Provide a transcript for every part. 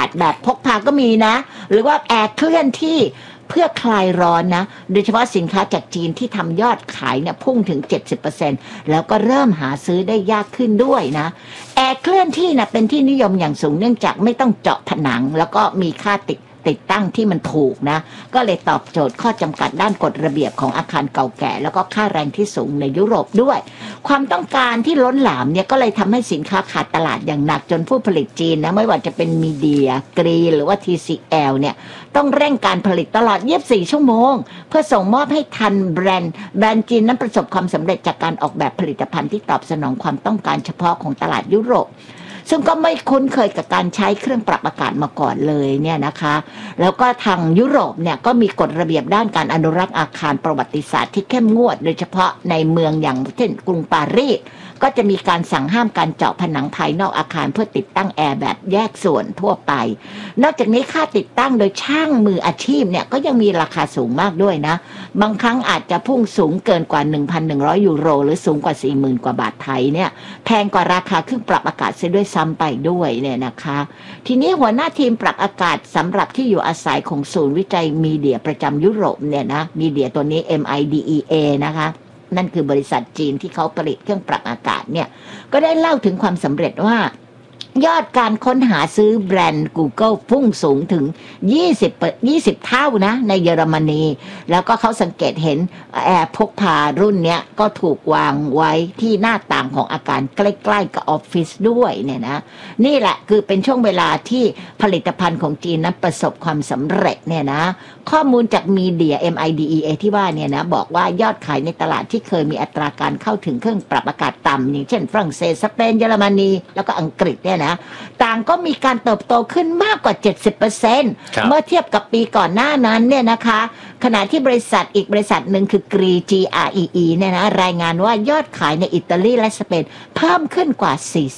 ศแบบพกพาก็มีนะหรือว่าแอร์เคลื่อนที่เพื่อคลายร้อนนะโดยเฉพาะสินค้าจากจีนที่ทำยอดขายเนี่ยพุ่งถึง 70% แล้วก็เริ่มหาซื้อได้ยากขึ้นด้วยนะแอร์เคลื่อนที่นะเป็นที่นิยมอย่างสูงเนื่องจากไม่ต้องเจาะผนังแล้วก็มีค่าติดตั้งที่มันถูกนะก็เลยตอบโจทย์ข้อจำกัดด้านกฎระเบียบของอาคารเก่าแก่แล้วก็ค่าแรงที่สูงในยุโรปด้วยความต้องการที่ล้นหลามเนี่ยก็เลยทำให้สินค้าขาดตลาดอย่างหนักจนผู้ผลิตจีนนะไม่ว่าจะเป็นมีเดียกรีหรือว่า TCL เนี่ยต้องเร่งการผลิตตลอด24ชั่วโมงเพื่อส่งมอบให้ทันแบรนด์จีนนั้นประสบความสำเร็จจากการออกแบบผลิตภัณฑ์ที่ตอบสนองความต้องการเฉพาะของตลาดยุโรปซึ่งก็ไม่คุ้นเคยกับการใช้เครื่องปรับอากาศมาก่อนเลยเนี่ยนะคะแล้วก็ทางยุโรปเนี่ยก็มีกฎระเบียบด้านการอนุรักษ์อาคารประวัติศาสตร์ที่เข้มงวดโดยเฉพาะในเมืองอย่างเช่นกรุงปารีสก็จะมีการสั่งห้ามการเจาะผนังภายนอกอาคารเพื่อติดตั้งแอร์แบบแยกส่วนทั่วไปนอกจากนี้ค่าติดตั้งโดยช่างมืออาชีพเนี่ยก็ยังมีราคาสูงมากด้วยนะบางครั้งอาจจะพุ่งสูงเกินกว่า 1,100 ยูโรหรือสูงกว่า 40,000 กว่าบาทไทยเนี่ยแพงกว่าราคาเครื่องปรับอากาศเสียด้วยซ้ำไปด้วยเนี่ยนะคะทีนี้หัวหน้าทีมปรับอากาศสำหรับที่อยู่อาศัยของศูนย์วิจัยมีเดียประจำยุโรปเนี่ยนะมีเดียตัวนี้ MIDEA นะคะนั่นคือบริษัทจีนที่เขาผลิตเครื่องปรับอากาศเนี่ยก็ได้เล่าถึงความสำเร็จว่ายอดการค้นหาซื้อแบรนด์ Google พุ่งสูงถึง20เท่านะในเยอรมนีแล้วก็เขาสังเกตเห็นแอร์พกพารุ่นเนี้ยก็ถูกวางไว้ที่หน้าต่างของอาคารใกล้ๆกับออฟฟิศด้วยเนี่ยนะนี่แหละคือเป็นช่วงเวลาที่ผลิตภัณฑ์ของจีนนั้นประสบความสำเร็จเนี่ยนะข้อมูลจากมีเดีย MIDEA ที่ว่าเนี่ยนะบอกว่ายอดขายในตลาดที่เคยมีอัตราการเข้าถึงเครื่องปรับอากาศต่ำอย่างเช่นฝรั่งเศสสเปนเยอรมนีแล้วก็อังกฤษเนี่ยนะต่างก็มีการเติบโตขึ้นมากกว่า 70% เมื่อเทียบกับปีก่อนหน้านั้นเนี่ยนะคะขณะที่อีกบริษัทหนึ่งคือกรี GREE เนี่ยนะรายงานว่ายอดขายในอิตาลีและสเปนเพิ่มขึ้นกว่า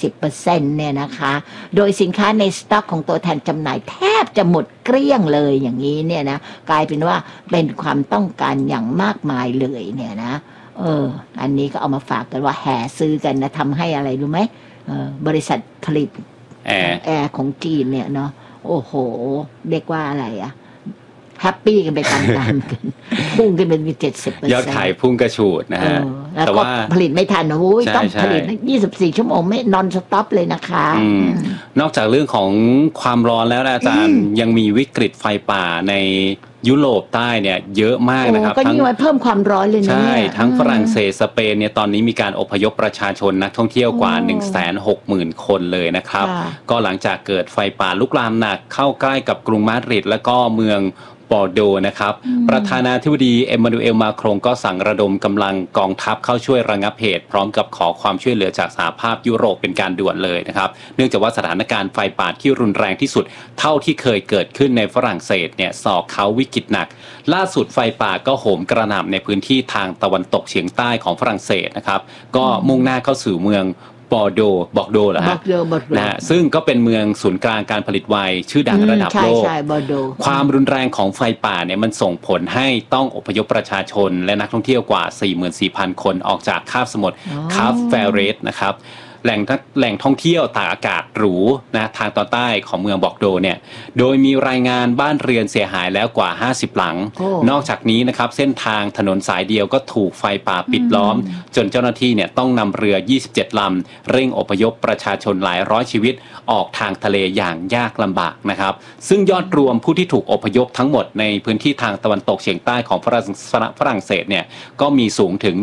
40% เนี่ยนะคะโดยสินค้าในสต็อกของตัวแทนจำหน่ายแทบจะหมดเกลี้ยงเลยอย่างนี้เนี่ยนะกลายเป็นว่าเป็นความต้องการอย่างมากมายเลยเนี่ยนะอันนี้ก็เอามาฝากกันว่าแห่ซื้อกันนะทำให้อะไรรู้ไหมบริษัทผลิตแอร์ของจีนเนี่ยเนาะโอ้โหเรียกว่าอะไรอะแฮปปี้กันไปตามๆกันพุ่งกันเป็น 70% ยอดขายพุ่งกระฉูดนะฮะแต่ว่าผลิตไม่ทันนะต้องผลิต24ชั่วโมงไม่นอนสต็อปเลยนะคะนอกจากเรื่องของความร้อนแล้วนะอาจารย์ยังมีวิกฤตไฟป่าในยุโรปใต้เนี่ยเยอะมากนะครับก็ยิ่งเพิ่มความร้อนเลยนะใช่ทั้งฝรั่งเศสสเปนเนี่ยตอนนี้มีการอพยพประชาชนนักท่องเที่ยวกว่า 160,000 คนเลยนะครับก็หลังจากเกิดไฟป่าลุกลามหนักเข้าใกล้กับกรุงมาดริดและก็เมืองบอร์โดนะครับประธานาธิบดีเอ็มมานูเอลมาครงก็สั่งระดมกำลังกองทัพเข้าช่วยระงับเหตุพร้อมกับขอความช่วยเหลือจากสหภาพยุโรปเป็นการด่วนเลยนะครับเนื่องจากว่าสถานการณ์ไฟป่าที่รุนแรงที่สุดเท่าที่เคยเกิดขึ้นในฝรั่งเศสเนี่ยสอกเขาวิกฤตหนักล่าสุดไฟป่าก็โหมกระหน่ำในพื้นที่ทางตะวันตกเฉียงใต้ของฝรั่งเศสนะครับก็มุ่งหน้าเข้าสู่เมืองบอร์โดเหรอฮะนะฮะซึ่งก็เป็นเมืองศูนย์กลางการผลิตไวน์ชื่อดังระดับโลกความรุนแรงของไฟป่าเนี่ยมันส่งผลให้ต้องอพยพประชาชนและนักท่องเที่ยวกว่า 44,000 คนออกจากคาบสมุทรคาฟแฟเรสนะครับแหล่งท่องเที่ยวตากอากาศหรูนะทางตอนใต้ของเมืองบอกโดเนี่ยโดยมีรายงานบ้านเรือนเสียหายแล้วกว่า50หลังนอกจากนี้นะครับเส้นทางถนนสายเดียวก็ถูกไฟป่าปิดล้อมจนเจ้าหน้าที่เนี่ยต้องนำเรือ27ลำเร่งอพยพประชาชนหลายร้อยชีวิตออกทางทะเลอย่างยากลำบากนะครับซึ่งยอดรวมผู้ที่ถูกอพยพทั้งหมดในพื้นที่ทางตะวันตกเฉียงใต้ของฝรั่งเศสเนี่ยก็มีสูงถึง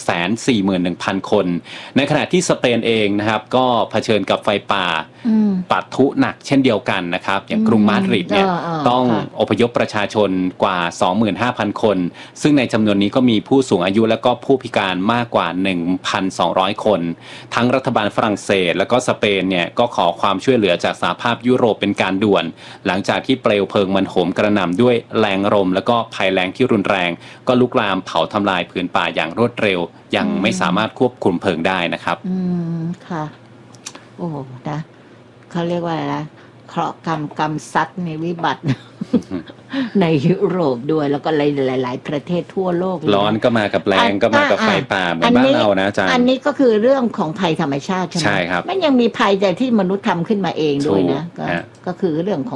141,000 คนในขณะที่สเปนเองนะครับก็เผชิญกับไฟป่าปะทุหนักเช่นเดียวกันนะครับอย่างกรุงมาดริดเนี่ยต้องอพยพประชาชนกว่า 25,000 คนซึ่งในจำนวนนี้ก็มีผู้สูงอายุและก็ผู้พิการมากกว่า 1,200 คนทั้งรัฐบาลฝรั่งเศสและก็สเปนเนี่ยก็ขอความช่วยเหลือจากสหภาพยุโรปเป็นการด่วนหลังจากที่เปลวเพลิงมันโหมกระหน่ำด้วยแรงลมและก็ภัยแล้งที่รุนแรงก็ลุกลามเผาทำลายผืนป่าอย่างรวดเร็วยังไม่สามารถควบคุมเพลิงได้นะครับค่ะโอ้นะเขาเรียกว่าอะไรนะเคราะห์กรรมซัดในวิบัติในยุโรปด้วยแล้วก็หลายประเทศทั่วโลกร้อนก็มากับแรงก็มากับไฟป่าเหมือนบ้านเรานะอาจารย์อันนี้ก็คือเรื่องของภัยธรรมชาติใช่ไหมใช่ครับมันยังมีภัยแต่ที่มนุษย์ทำขึ้นมาเองด้วยนะก็คือเรื่องของ